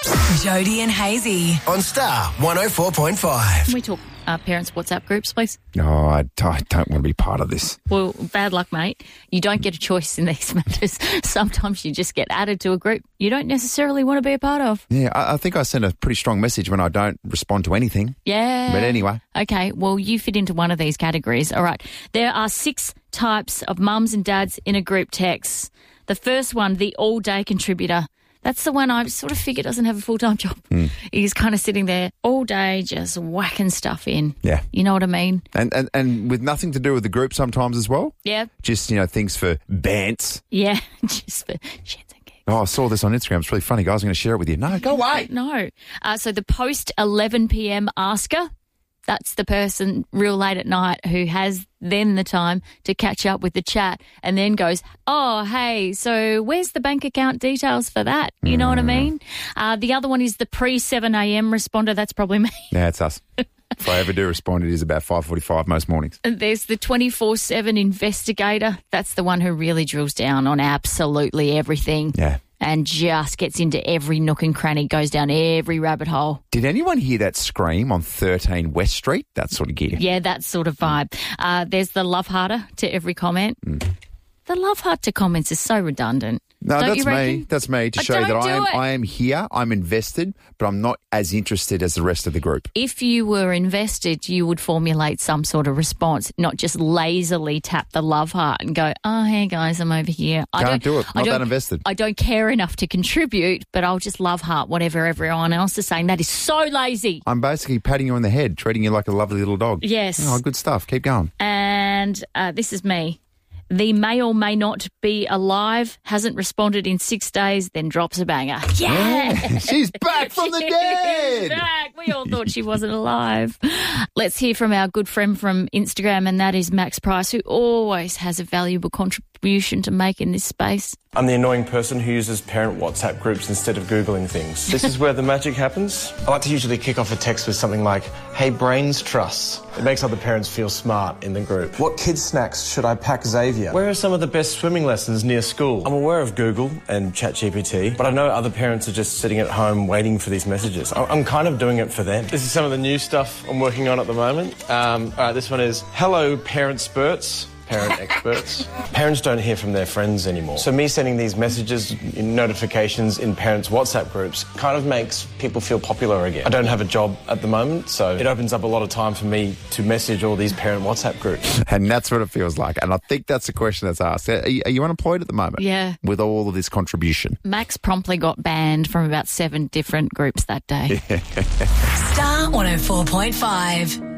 Jody and Hazy on Star 104.5. Can we talk parents' WhatsApp groups, please? Oh, I don't want to be part of this. Well, bad luck, mate. You don't get a choice in these matters. Sometimes you just get added to a group you don't necessarily want to be a part of. Yeah, I think I send a pretty strong message when I don't respond to anything. Yeah. But anyway. Okay, well, you fit into one of these categories. All right. There are 6 types of mums and dads in a group text. The first one, the all-day contributor. That's the one I sort of figure doesn't have a full-time job. He's kind of sitting there all day just whacking stuff in. Yeah. You know what I mean? And with nothing to do with the group sometimes as well. Yeah. Just, things for bants. Yeah, just for shits and gigs. Oh, I saw this on Instagram. It's really funny, guys. I'm going to share it with you. No, go away. No. So the post 11 p.m. asker, that's the person real late at night who has then the time to catch up with the chat and then goes, oh, hey, so where's the bank account details for that? You know what I mean? The other one is the pre-7 a.m. responder. That's probably me. Yeah, it's us. If I ever do respond, it is about 5:45 most mornings. And there's the 24/7 investigator. That's the one who really drills down on absolutely everything. Yeah. And just gets into every nook and cranny, goes down every rabbit hole. Did anyone hear that scream on 13 West Street? That sort of gear. Yeah, that sort of vibe. There's the love hearter to every comment. The love heart to comments is so redundant. No, Don't that's you reckon? me. That's me to show you that I am here, I'm invested, but I'm not as interested as the rest of the group. If you were invested, you would formulate some sort of response, not just lazily tap the love heart and go, oh, hey, guys, I'm over here. Can't do it. Not that invested. I don't care enough to contribute, but I'll just love heart whatever everyone else is saying. That is so lazy. I'm basically patting you on the head, treating you like a lovely little dog. Yes. Oh, good stuff. Keep going. And this is me. The may or may not be alive, hasn't responded in 6 days, then drops a banger. Yeah! She's back from the dead! She's back. We all thought she wasn't alive. Let's hear from our good friend from Instagram, and that is Max Price, who always has a valuable contribution to make in this space. I'm the annoying person who uses parent WhatsApp groups instead of Googling things. This is where the magic happens. I like to usually kick off a text with something like, hey, brains trusts. It makes other parents feel smart in the group. What kids' snacks should I pack Xavier? Where are some of the best swimming lessons near school? I'm aware of Google and ChatGPT, but I know other parents are just sitting at home waiting for these messages. I'm kind of doing it for them. This is some of the new stuff I'm working on at the moment. All right, this one is, hello, parent spurts. Parent experts. Parents don't hear from their friends anymore. So me sending these messages, notifications in parents' WhatsApp groups kind of makes people feel popular again. I don't have a job at the moment, so it opens up a lot of time for me to message all these parent WhatsApp groups. And that's what it feels like. And I think that's the question that's asked. Are you unemployed at the moment? Yeah. With all of this contribution? Max promptly got banned from about 7 different groups that day. Star 104.5.